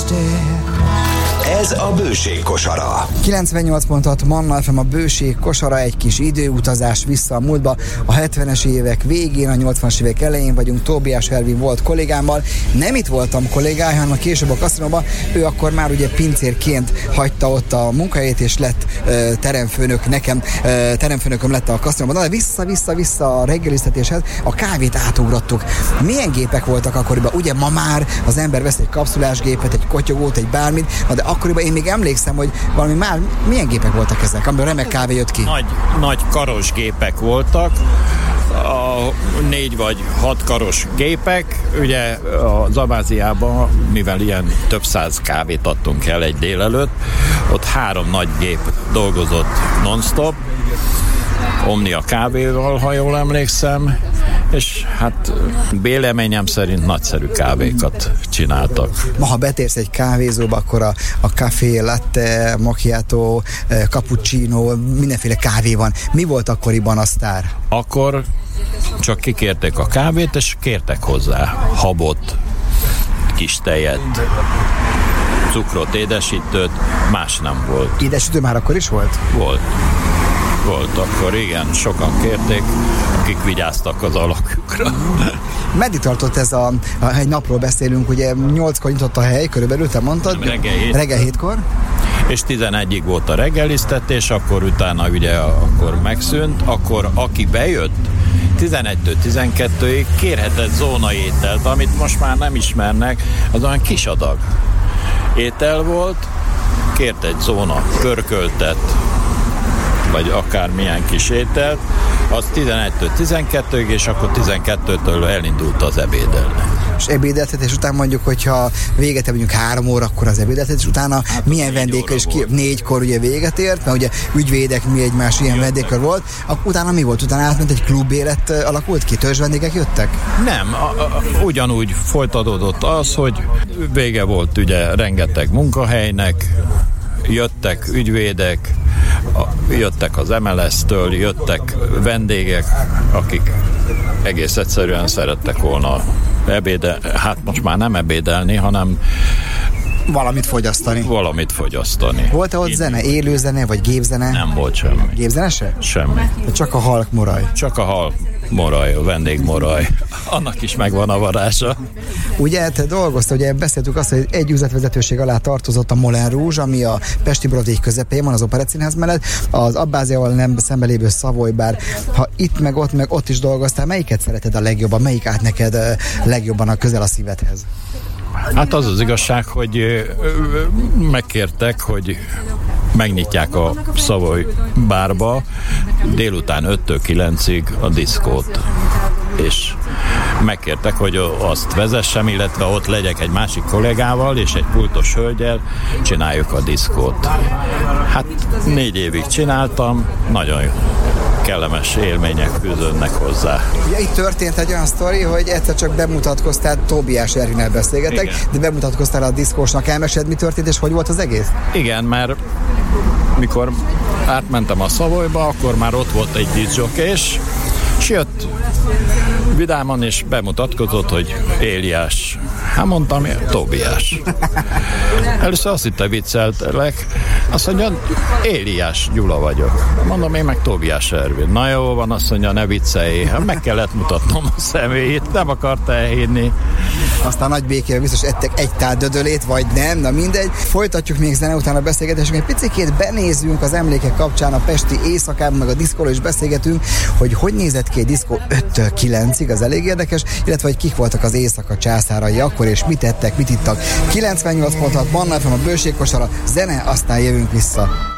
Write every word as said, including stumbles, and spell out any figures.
Ez a Bőség kosara. kilencvennyolc pont hat Manna ef em, a Bőség kosara, egy kis időutazás vissza a múltba. A hetvenes évek végén, a nyolcvanas évek elején vagyunk. Tóbiás Ervin volt kollégámmal. Nem itt voltam kollégája, hanem a később a kaszinóban. Ő akkor már ugye pincérként hagyta ott a munkahelyét, és lett uh, teremfőnök nekem, uh, teremfőnököm lett a kaszinóban. De vissza-vissza-vissza a reggeliztetéshez a kávét átugrottuk. Milyen gépek voltak akkoriban? Ugye ma már az ember vesz egy kapszulásgépet, egy kotyogót, egy bármit, de akkoriban én még emlékszem, hogy valami már milyen gépek voltak ezek, amiből remek kávé jött ki. Nagy, nagy karos gépek voltak, a négy vagy hat karos gépek, ugye az Amáziában, mivel ilyen több száz kávét adtunk el egy délelőtt, ott három nagy gép dolgozott non-stop, Omnia kávéval, ha jól emlékszem, és hát véleményem szerint nagyszerű kávékat csináltak. Ma, ha betérsz egy kávézóba, akkor a, a café, latte, macchiato, cappuccino, mindenféle kávé van. Mi volt akkoriban a sztár? Akkor csak kikérték a kávét, és kértek hozzá habot, kis tejet, cukrot, édesítőt, más nem volt. Édesítő már akkor is volt? Volt. Volt akkor, igen, sokan kérték, akik vigyáztak az alakukra. Meddig tartott ez a, a egy napról beszélünk, ugye nyolckor nyitott a hely, körülbelül te mondtad? Reggel hét. Reggel hétkor? És tizenegyig volt a reggeliztetés, akkor utána ugye akkor megszűnt, akkor aki bejött, tizenegytől tizenkettőig kérhetett zónaételt, amit most már nem ismernek, az olyan kis adag étel volt, kért egy zóna pörköltet, vagy akármilyen kis ételt, az tizenegytől tizenkettőig, és akkor tizenkettőtől elindult az ebédelni. És ebédeltetés után mondjuk, hogyha véget ér mondjuk három óra, akkor az ebédeltetés utána hát milyen vendéggel is ki, négykor ugye véget ért, mert ugye ügyvédek, mi egymás ilyen vendégkör volt, akkor utána mi volt? Utána átment egy klubélet alakult ki? Törzs vendégek jöttek? Nem, a, a, ugyanúgy folytatódott az, hogy vége volt ugye rengeteg munkahelynek, jöttek ügyvédek, jöttek az em el es-től, jöttek vendégek, akik egész egyszerűen szerettek volna ebédelni, hát most már nem ebédelni, hanem valamit fogyasztani. Valamit fogyasztani. Volt-e ott zene, élő zene, vagy gépzene? Nem volt semmi. Gépzene se? Semmi. Csak a halk moraj. Csak a halk moraj, a vendégmoraj. Annak is megvan a varázsa. Ugye te dolgoztál, ugye beszéltük azt, hogy egy üzletvezetőség alá tartozott a Moulin Rouge, ami a Pesti Brodvégy közepén van, az Operettszínház mellett, az Abbáziával nem szembe lévő Savoy Bar. Ha itt meg ott meg ott is dolgoztál, melyiket szereted a legjobban? Melyik állt neked legjobban a közel a szívedhez? Hát az az igazság, hogy megkértek, hogy megnyitják a Savoy Barba délután öttől kilencig a diszkót. És megkértek, hogy azt vezessem, illetve ott legyek egy másik kollégával és egy pultos hölgyel, csináljuk a diszkót. Hát négy évig csináltam, nagyon kellemes élmények fűződnek hozzá. Ugye itt történt egy olyan sztori, hogy egyszer csak bemutatkoztál, Tóbiás Ervinnel beszélgetek, igen, de bemutatkoztál a diszkósnak, elmesed, mi történt és hogy volt az egész? Igen, mert mikor átmentem a Savoyba, akkor már ott volt egy diszkokés, és jött vidáman, és bemutatkozott, hogy Éliás. Hát mondtam, Tóbiás. Először azt hitte vicceltelek, azt mondja, Éliás Gyula vagyok. Mondom, én meg Tóbiás Ervin. Na jó van, azt mondja, ne viccelj. Hát meg kellett mutatnom a személyét, nem akarta elhinni. Aztán nagy békében biztos ettek egy tál dödölét, vagy nem, na mindegy. Folytatjuk még zene után a beszélgetésünk. Egy picikét benézünk az emlékek kapcsán a pesti éjszakában, meg a diszkóról is beszélgetünk, hogy hogy nézett ki egy diszkó öttől kilencig, az elég érdekes, illetve hogy kik voltak az éjszaka császárai akkor, és mit tettek, mit ittak. kilencvennyolc pont hat Manna ef em, a Bőség kosara, zene, aztán jövünk vissza.